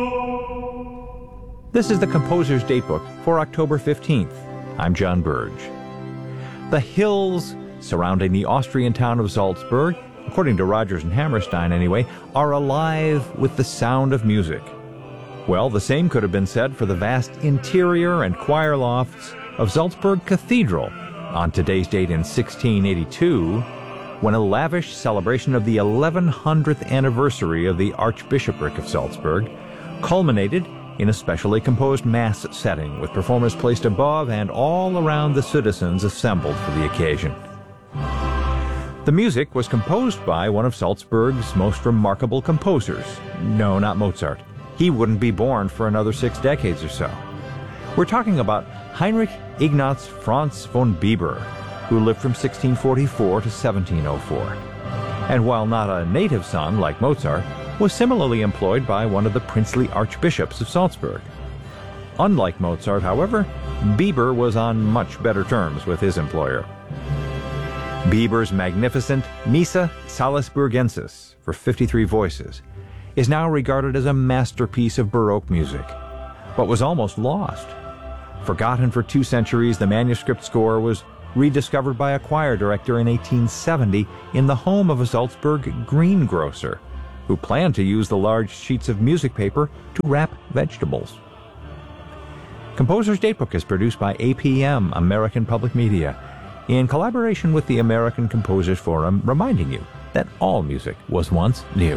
This is the Composer's Datebook for October 15th. I'm John Burge. The hills surrounding the Austrian town of Salzburg, according to Rodgers and Hammerstein anyway, are alive with the sound of music. Well, the same could have been said for the vast interior and choir lofts of Salzburg Cathedral on today's date in 1682, when a lavish celebration of the 1100th anniversary of the Archbishopric of Salzburg culminated in a specially composed mass setting with performers placed above and all around the citizens assembled for the occasion. The music was composed by one of Salzburg's most remarkable composers. No, not Mozart. He wouldn't be born for another 6 decades or so. We're talking about Heinrich Ignaz Franz von Bieber, who lived from 1644 to 1704. And while not a native son like Mozart, was similarly employed by one of the princely archbishops of Salzburg. Unlike Mozart, however, Bieber was on much better terms with his employer. Bieber's magnificent Missa Salisburgensis, for 53 voices, is now regarded as a masterpiece of Baroque music, but was almost lost. Forgotten for 2 centuries, the manuscript score was rediscovered by a choir director in 1870 in the home of a Salzburg greengrocer, who planned to use the large sheets of music paper to wrap vegetables. Composer's Datebook is produced by APM, American Public Media, in collaboration with the American Composers Forum, reminding you that all music was once new.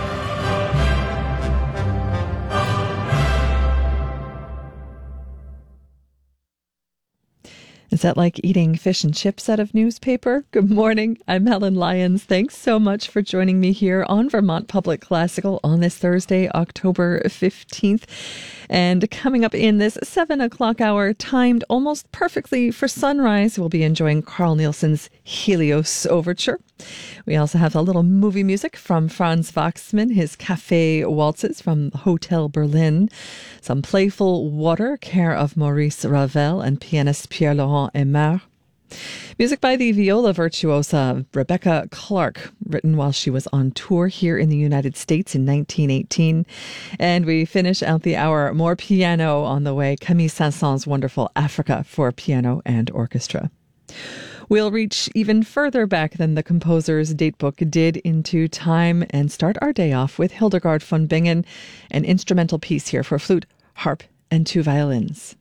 Is that like eating fish and chips out of newspaper? Good morning. I'm Helen Lyons. Thanks so much for joining me here on Vermont Public Classical on this Thursday, October 15th. And coming up in this 7 o'clock hour, timed almost perfectly for sunrise, we'll be enjoying Carl Nielsen's Helios Overture. We also have a little movie music from Franz Waxman, his Café Waltzes from Hotel Berlin. Some playful water, care of Maurice Ravel and pianist Pierre-Laurent Aimard. Music by the viola virtuosa Rebecca Clark, written while she was on tour here in the United States in 1918. And we finish out the hour, more piano on the way, Camille Saint-Saëns's wonderful Africa for piano and orchestra. We'll reach even further back than the Composer's Datebook did into time and start our day off with Hildegard von Bingen, an instrumental piece here for flute, harp, and 2 violins.